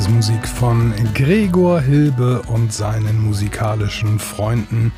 Musik von Gregor Hilbe und seinen musikalischen Freunden.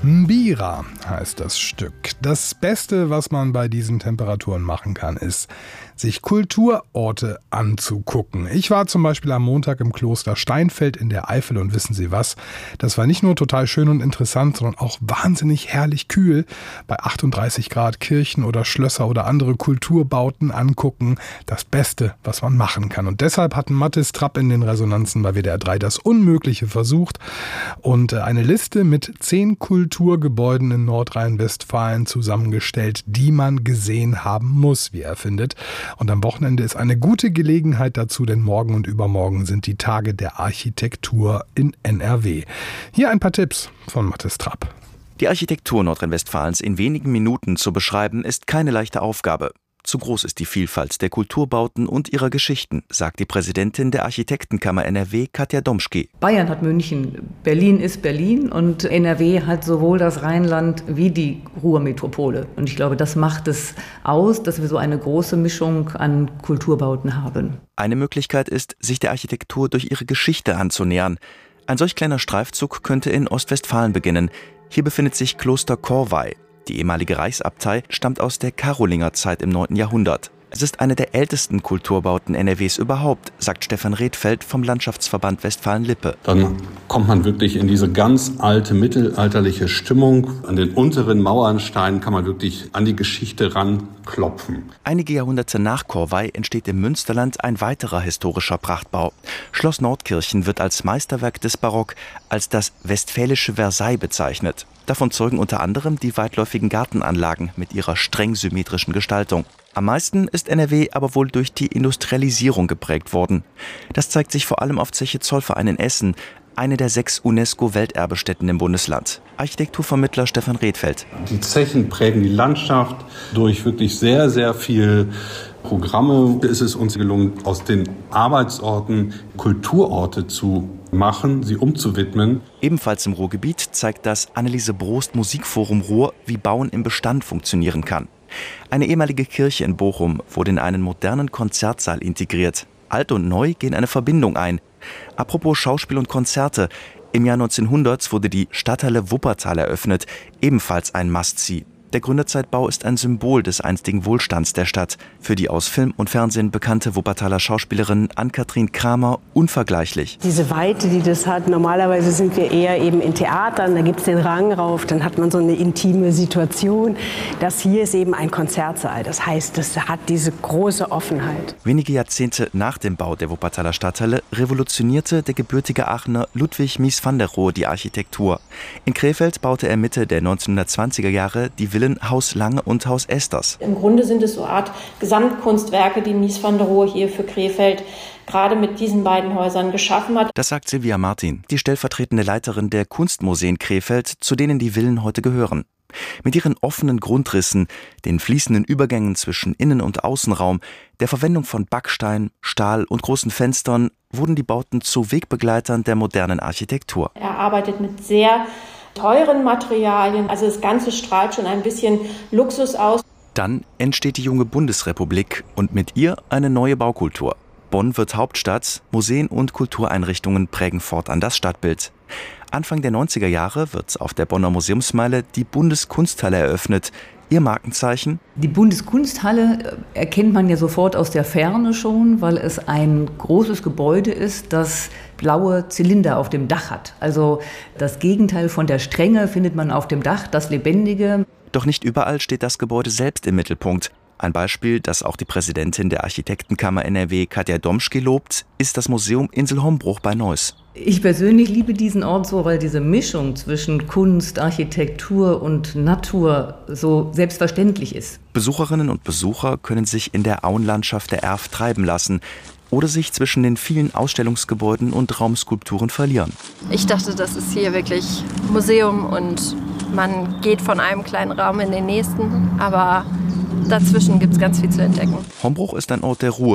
Mbira heißt das Stück. Das Beste, was man bei diesen Temperaturen machen kann, ist, sich Kulturorte anzugucken. Ich war zum Beispiel am Montag im Kloster Steinfeld in der Eifel und wissen Sie was? Das war nicht nur total schön und interessant, sondern auch wahnsinnig herrlich kühl. Bei 38 Grad Kirchen oder Schlösser oder andere Kulturbauten angucken. Das Beste, was man machen kann. Und deshalb hat Mathis Trapp in den Resonanzen bei WDR 3 das Unmögliche versucht und eine Liste mit 10 Kulturgebäuden in Nordrhein-Westfalen zusammengestellt, die man gesehen haben muss, wie er findet. Und am Wochenende ist eine gute Gelegenheit dazu, denn morgen und übermorgen sind die Tage der Architektur in NRW. Hier ein paar Tipps von Mathis Trapp. Die Architektur Nordrhein-Westfalens in wenigen Minuten zu beschreiben, ist keine leichte Aufgabe. Zu groß ist die Vielfalt der Kulturbauten und ihrer Geschichten, sagt die Präsidentin der Architektenkammer NRW, Katja Domschke. Bayern hat München, Berlin ist Berlin und NRW hat sowohl das Rheinland wie die Ruhrmetropole. Und ich glaube, das macht es aus, dass wir so eine große Mischung an Kulturbauten haben. Eine Möglichkeit ist, sich der Architektur durch ihre Geschichte anzunähern. Ein solch kleiner Streifzug könnte in Ostwestfalen beginnen. Hier befindet sich Kloster Corvey. Die ehemalige Reichsabtei stammt aus der Karolingerzeit im 9. Jahrhundert. Es ist eine der ältesten Kulturbauten NRWs überhaupt, sagt Stefan Redfeld vom Landschaftsverband Westfalen-Lippe. Dann kommt man wirklich in diese ganz alte mittelalterliche Stimmung. An den unteren Mauernsteinen kann man wirklich an die Geschichte ranklopfen. Einige Jahrhunderte nach Corvey entsteht im Münsterland ein weiterer historischer Prachtbau. Schloss Nordkirchen wird als Meisterwerk des Barock, als das westfälische Versailles bezeichnet. Davon zeugen unter anderem die weitläufigen Gartenanlagen mit ihrer streng symmetrischen Gestaltung. Am meisten ist NRW aber wohl durch die Industrialisierung geprägt worden. Das zeigt sich vor allem auf Zeche Zollverein in Essen, eine der 6 UNESCO-Welterbestätten im Bundesland. Architekturvermittler Stefan Redfeld. Die Zechen prägen die Landschaft durch wirklich sehr, sehr viel Programme. Es ist uns gelungen, aus den Arbeitsorten Kulturorte zu machen, sie umzuwidmen. Ebenfalls im Ruhrgebiet zeigt das Anneliese Brost Musikforum Ruhr, wie Bauen im Bestand funktionieren kann. Eine ehemalige Kirche in Bochum wurde in einen modernen Konzertsaal integriert. Alt und neu gehen eine Verbindung ein. Apropos Schauspiel und Konzerte. Im Jahr 1900 wurde die Stadthalle Wuppertal eröffnet, ebenfalls ein Must-See. Der Gründerzeitbau ist ein Symbol des einstigen Wohlstands der Stadt. Für die aus Film und Fernsehen bekannte Wuppertaler Schauspielerin Ann-Kathrin Kramer unvergleichlich. Diese Weite, die das hat, normalerweise sind wir eher eben in Theatern, da gibt es den Rang rauf, dann hat man so eine intime Situation. Das hier ist eben ein Konzertsaal, das heißt, das hat diese große Offenheit. Wenige Jahrzehnte nach dem Bau der Wuppertaler Stadthalle revolutionierte der gebürtige Aachener Ludwig Mies van der Rohe die Architektur. In Krefeld baute er Mitte der 1920er Jahre die Villen Haus Lange und Haus Esters. Im Grunde sind es so eine Art Gesamtkunstwerke, die Mies van der Rohe hier für Krefeld gerade mit diesen beiden Häusern geschaffen hat. Das sagt Silvia Martin, die stellvertretende Leiterin der Kunstmuseen Krefeld, zu denen die Villen heute gehören. Mit ihren offenen Grundrissen, den fließenden Übergängen zwischen Innen- und Außenraum, der Verwendung von Backstein, Stahl und großen Fenstern wurden die Bauten zu Wegbegleitern der modernen Architektur. Er arbeitet mit sehr teuren Materialien, also das Ganze strahlt schon ein bisschen Luxus aus. Dann entsteht die junge Bundesrepublik und mit ihr eine neue Baukultur. Bonn wird Hauptstadt, Museen und Kultureinrichtungen prägen fortan das Stadtbild. Anfang der 90er Jahre wird auf der Bonner Museumsmeile die Bundeskunsthalle eröffnet. Ihr Markenzeichen? Die Bundeskunsthalle erkennt man ja sofort aus der Ferne schon, weil es ein großes Gebäude ist, das blaue Zylinder auf dem Dach hat. Also das Gegenteil von der Strenge findet man auf dem Dach, das Lebendige. Doch nicht überall steht das Gebäude selbst im Mittelpunkt. Ein Beispiel, das auch die Präsidentin der Architektenkammer NRW, Katja Domschke, lobt, ist das Museum Insel-Hombruch bei Neuss. Ich persönlich liebe diesen Ort so, weil diese Mischung zwischen Kunst, Architektur und Natur so selbstverständlich ist. Besucherinnen und Besucher können sich in der Auenlandschaft der Erft treiben lassen oder sich zwischen den vielen Ausstellungsgebäuden und Raumskulpturen verlieren. Ich dachte, das ist hier wirklich Museum und man geht von einem kleinen Raum in den nächsten, aber dazwischen gibt es ganz viel zu entdecken. Hombruch ist ein Ort der Ruhe.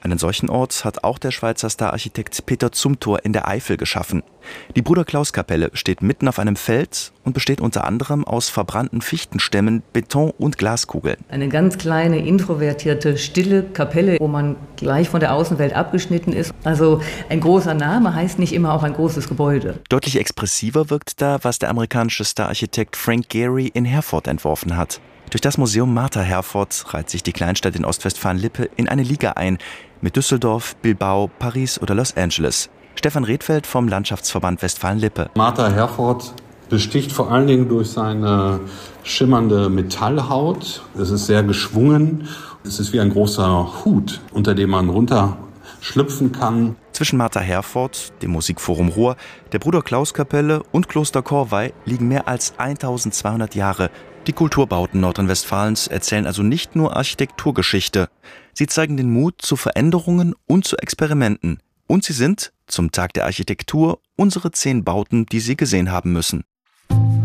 Einen solchen Ort hat auch der Schweizer Stararchitekt Peter Zumthor in der Eifel geschaffen. Die Bruder-Klaus-Kapelle steht mitten auf einem Feld und besteht unter anderem aus verbrannten Fichtenstämmen, Beton und Glaskugeln. Eine ganz kleine, introvertierte, stille Kapelle, wo man gleich von der Außenwelt abgeschnitten ist. Also ein großer Name heißt nicht immer auch ein großes Gebäude. Deutlich expressiver wirkt da, was der amerikanische Stararchitekt Frank Gehry in Herford entworfen hat. Durch das Museum Martha Herford reiht sich die Kleinstadt in Ostwestfalen-Lippe in eine Liga ein, mit Düsseldorf, Bilbao, Paris oder Los Angeles. Stefan Redfeld vom Landschaftsverband Westfalen-Lippe. Martha Herford besticht vor allen Dingen durch seine schimmernde Metallhaut. Es ist sehr geschwungen. Es ist wie ein großer Hut, unter dem man runterschlüpfen kann. Zwischen Martha Herford, dem Musikforum Ruhr, der Bruder-Klaus-Kapelle und Kloster Corvey liegen mehr als 1200 Jahre. Die Kulturbauten Nordrhein-Westfalens erzählen also nicht nur Architekturgeschichte. Sie zeigen den Mut zu Veränderungen und zu Experimenten. Und sie sind, zum Tag der Architektur, unsere 10 Bauten, die Sie gesehen haben müssen.